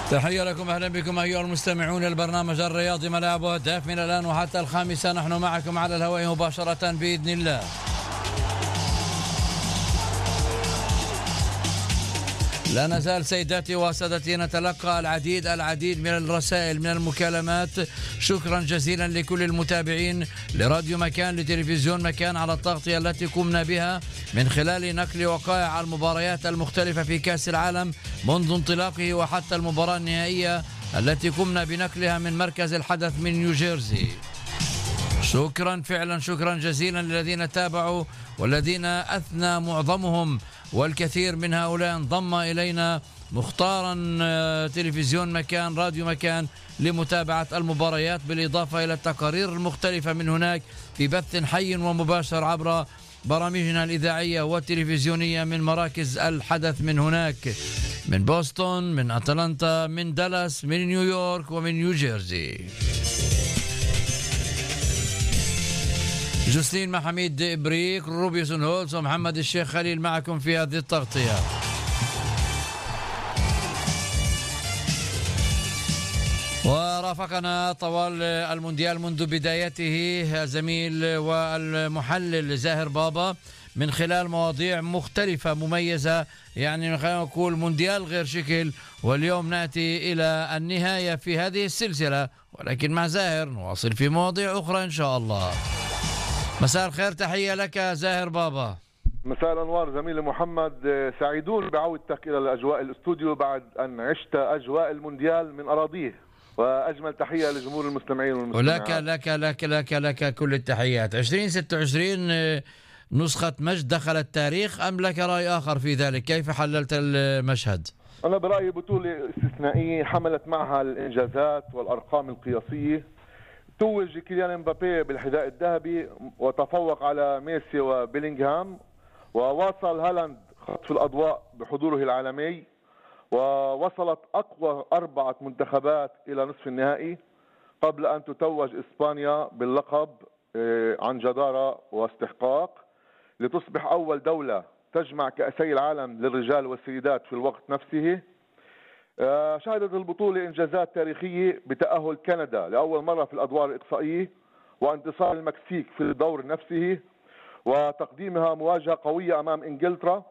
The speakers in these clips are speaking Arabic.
تحية لكم، أهلا بكم أيها المستمعون. البرنامج الرياضي ملاعب وهداف من الآن وحتى 5 نحن معكم على الهواء مباشرة بإذن الله. لا نزال سيداتي وسادتي نتلقى العديد من الرسائل من المكالمات. شكرا جزيلا لكل المتابعين لراديو مكان لتلفزيون مكان على التغطية التي قمنا بها من خلال نقل وقائع المباريات المختلفة في كأس العالم منذ انطلاقه وحتى المباراة النهائية التي قمنا بنقلها من مركز الحدث من نيوجيرسي. شكرا فعلا، شكرا جزيلا للذين تابعوا والذين أثنى معظمهم والكثير من هؤلاء انضم إلينا مختارا تلفزيون مكان راديو مكان لمتابعة المباريات بالإضافة إلى التقارير المختلفة من هناك في بث حي ومباشر عبر برامجنا الإذاعية والتلفزيونية من مراكز الحدث من هناك، من بوسطن، من أتلانتا، من دالاس، من نيويورك ومن نيوجيرسي. جوسلين محميد إبريك، روبيسون هولز ومحمد الشيخ خليل معكم في هذه التغطية. ورافقنا طوال المونديال منذ بدايته الزميل والمحلل زاهر بابا من خلال مواضيع مختلفة مميزة، يعني خلينا نقول مونديال غير شكل. واليوم نأتي إلى النهاية في هذه السلسلة، ولكن مع زاهر نواصل في مواضيع أخرى إن شاء الله. مساء الخير، تحية لك زاهر بابا. مساء الأنوار زميلي محمد، سعيدون بعودتك إلى الأجواء الاستوديو بعد أن عشت أجواء المونديال من أراضيه، وأجمل تحية لجمهور المستمعين والمستمعات. ولك لك لك لك لك كل التحيات. 2026 نسخة مجد دخل التاريخ أم لك رأي آخر في ذلك؟ كيف حللت المشهد؟ أنا برأيي بطولة استثنائية حملت معها الإنجازات والأرقام القياسية. توج كيليان امبابي بالحذاء الذهبي وتفوق على ميسي وبيلينغهام، وواصل هالاند خطف الأضواء بحضوره العالمي، ووصلت أقوى 4 منتخبات إلى نصف النهائي قبل أن تتوج إسبانيا باللقب عن جدارة واستحقاق لتصبح أول دولة تجمع كأسي العالم للرجال والسيدات في الوقت نفسه. شهدت البطولة إنجازات تاريخية بتأهل كندا لأول مرة في الأدوار الإقصائية، وانتصار المكسيك في الدور نفسه، وتقديمها مواجهة قوية أمام إنجلترا.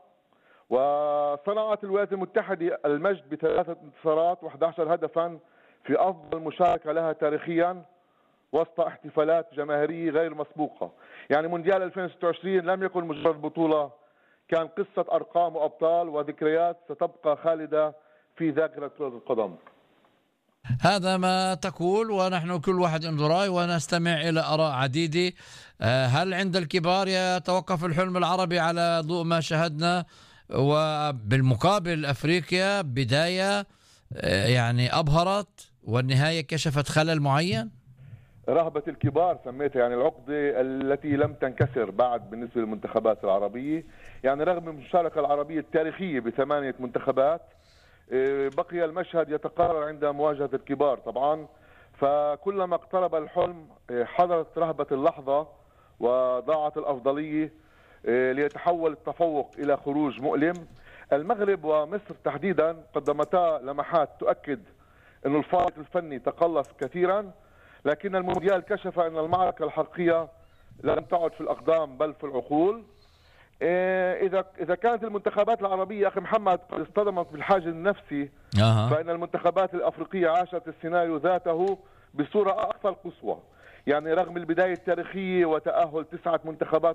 وصنعت الولايات المتحدة المجد ب3 انتصارات و11 هدفا في أفضل مشاركة لها تاريخيا وسط احتفالات جماهيرية غير مسبوقة. يعني مونديال 2026 لم يكن مجرد بطولة، كان قصة أرقام وأبطال وذكريات ستبقى خالدة في ذاكرة كرة القدم. هذا ما تقول، ونحن كل واحد عنده رأي ونستمع إلى آراء عديدة. هل عند الكبار يتوقف الحلم العربي على ضوء ما شاهدنا؟ وبالمقابل أفريقيا بداية يعني أبهرت والنهاية كشفت خلل معين. رهبة الكبار سميتها، يعني العقدة التي لم تنكسر بعد بالنسبة للمنتخبات العربية. يعني رغم المشاركة العربية التاريخية ب8 منتخبات بقي المشهد يتكرر عند مواجهة الكبار طبعا. فكلما اقترب الحلم حضرت رهبة اللحظة وضاعت الأفضلية ليتحول التفوق إلى خروج مؤلم. المغرب ومصر تحديدا قدمتا لمحات تؤكد أن الفارق الفني تقلص كثيرا، لكن المونديال كشف أن المعركة الحقيقية لم تعد في الأقدام بل في العقول. إذا كانت المنتخبات العربية أخي محمد قد اصطدمت بالحاجز النفسي، فإن المنتخبات الأفريقية عاشت السيناريو ذاته بصورة أكثر قسوة. يعني رغم البداية التاريخية وتأهل 9 منتخبات